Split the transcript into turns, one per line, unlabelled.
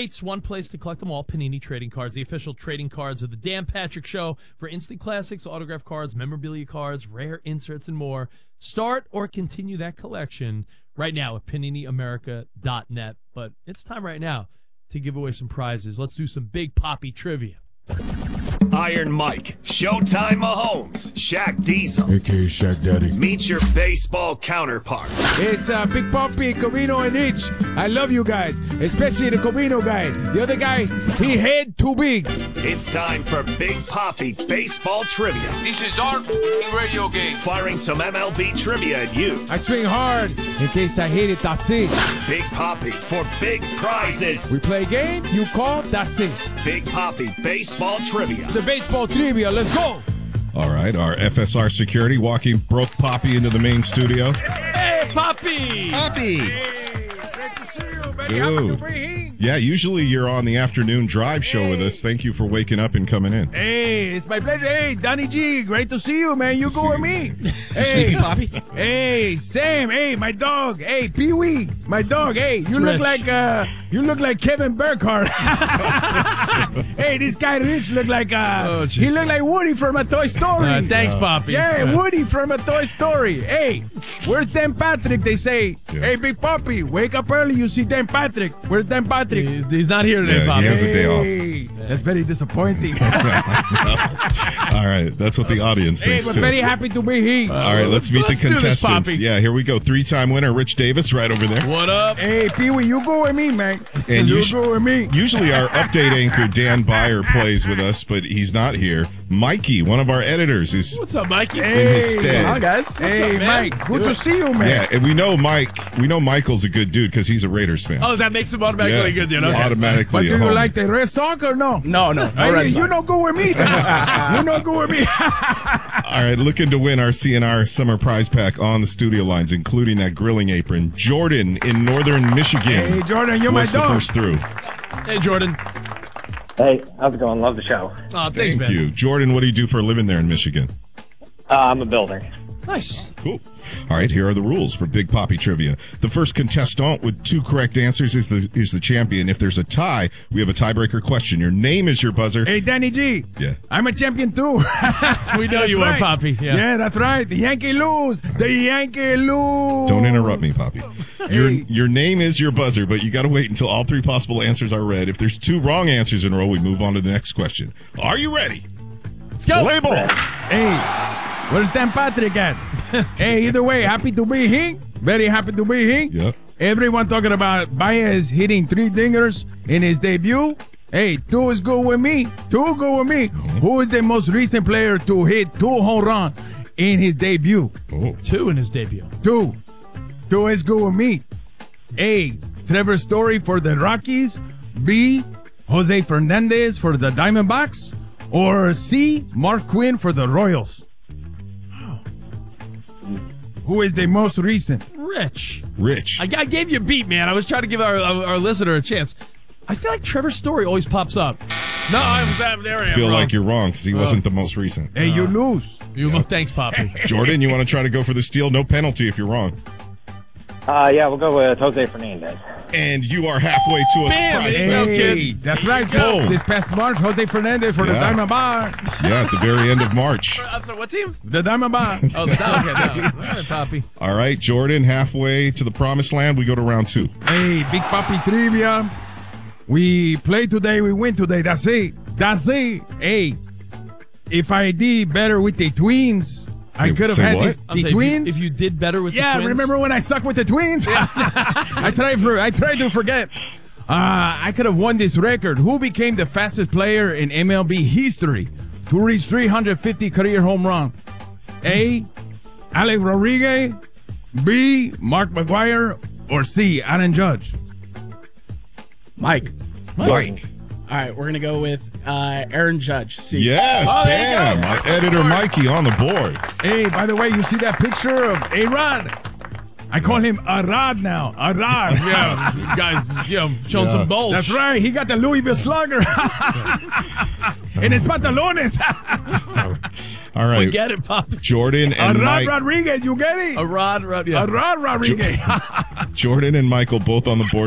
greats. One place to collect them all, Panini Trading Cards, the official trading cards of the Dan Patrick Show for instant classics, autograph cards, memorabilia cards, rare inserts, and more. Start or continue that collection right now at PaniniAmerica.net. But it's time right now to give away some prizes. Let's do some Big Poppy trivia.
Iron Mike, Showtime Mahomes, Shaq Diesel,
a.k.a. Shaq Daddy.
Meet your baseball counterpart.
It's Big Poppy, Covino, and Itch. I love you guys, especially the Covino guy. The other guy, he head too big.
It's time for Big Poppy baseball trivia.
This is our radio game.
Firing some MLB trivia at you.
I swing hard in case I hit it, that's it.
Big Poppy for big prizes.
We play a game, you call, that's it.
Big Poppy baseball trivia.
The baseball trivia, let's go.
All right, our FSR security walking broke Poppy into the main studio.
Hey, Poppy!
Poppy!
Hey, great to see you, baby.
Dude.
Happy to be here.
Yeah, usually you're on the afternoon drive show with us. Thank you for waking up and coming in.
Hey, it's my pleasure. Hey, Donnie G, great to see you, man. You go with me. Hey,
Sleepy Poppy?
Hey, Sam. Hey, my dog. Hey, Pee Wee, my dog. Hey, you look like Kevin Burkhardt. Hey, this guy Rich look like he look like Woody from a Toy Story.
Thanks, Poppy.
Yeah, Woody from a Toy Story. Hey, where's Dan Patrick? They say, Hey, Big Poppy, wake up early. You see Dan Patrick. Where's Dan Patrick?
He's not here today, Poppy.
He has a day off.
Hey, that's very disappointing.
All right, that's what the audience
Hey,
thinks,
but
too.
very happy to be here.
All right, let's meet the
do this,
contestants.
Poppy.
Yeah, here we go. Three-time winner, Rich Davis, right over there.
What up?
Hey, Pee Wee, you go with me, man.
And
you
you
go with me.
Usually our update anchor, Dan Byer, plays with us, but he's not here. Mikey, one of our editors, is
What's up, Mikey?
in his stead.
Hi, guys.
Hey,
up, man?
Mike,
Let's
good
do
to
it.
see you, man.
Yeah, and we know Michael's a good dude because he's a Raiders fan.
Oh, that makes him automatically good, you know?
Automatically.
But do
a
you
homie.
like the Red Sox or no?
No.
Hey,
Red
you
Sox.
don't go with me. You don't go with me.
All right, looking to win our CNR Summer Prize Pack on the studio lines, including that grilling apron. Jordan in northern Michigan.
Hey, Jordan, you're my
was the
dog.
first through.
Hey, Jordan.
Hey, how's it going? Love the show.
Oh, thanks,
Thank
man.
you. Jordan, what do you do for a living there in Michigan?
I'm a builder.
Nice.
Cool. All right, here are the rules for Big Poppy Trivia. The first contestant with 2 correct answers is the champion. If there's a tie, we have a tiebreaker question. Your name is your buzzer.
Hey, Danny G.
Yeah.
I'm a champion too.
We know you are, Poppy.
Yeah, that's right. The Yankee lose. The Yankee lose.
Don't interrupt me, Poppy. Your name is your buzzer, but you got to wait until all 3 possible answers are read. If there's 2 wrong answers in a row, we move on to the next question. Are you ready?
Let's go.
Label.
Hey, where's Dan Patrick at? Hey, either way, happy to be here. Very happy to be here.
Yep.
Everyone talking about Baez hitting 3 dingers in his debut. Hey, 2 is good with me. 2 good with me. Who is the most recent player to hit 2 home runs in his debut?
Oh.
2 in his debut.
2 is good with me. A, Trevor Story for the Rockies. B, Jose Fernandez for the Diamondbacks. Or C, Mark Quinn for the Royals. Who is the most recent?
Rich.
Rich.
I gave you a beat, man. I was trying to give our listener a chance. I feel like Trevor's story always pops up. No, I was there. I am
feel
wrong.
like you're wrong because he wasn't the most recent.
Hey, you lose.
Thanks, Poppy.
Jordan, you want to try to go for the steal? No penalty if you're wrong.
Yeah, we'll go with Jose Fernandez.
And you are halfway to a
Bam,
surprise.
baby.
pack.
Well, kid.
That's right.
Boom.
This past March, Jose Fernandez for the
Yeah.
Diamondbacks.
Yeah, at the very end of March.
I'm sorry, what team?
The Diamondbacks.
Oh, okay, no. All right, Poppy.
All right, Jordan, halfway to the promised land. We go to round 2.
Hey, Big Poppy Trivia. We play today, we win today. That's it. Hey, if I did better with the Twins, I could have
say
had
what?
this,
I'm
the
saying,
Twins.
If you did better with the
Yeah,
Twins.
remember when I sucked with the Twins? I tried to forget. I could have won this record. Who became the fastest player in MLB history to reach 350 career home run? A, Alex Rodriguez. B, Mark McGwire. Or C, Aaron Judge.
Mike.
Mike.
All right, we're going to go with Aaron Judge. C.
Yes,
Oh, there you
bam.
go.
Our editor Mikey on the board.
Hey, by the way, you see that picture of A-Rod? I call him Arad now. Arad.
Yeah, guys, showing some bulge.
That's right. He got the Louisville Slugger. In his pantalones.
All right.
We get it, Poppy.
Jordan and
Arad
Mike.
Rodriguez, you get it?
A rod, yeah.
Arad Rodriguez.
Jordan and Michael both on the board.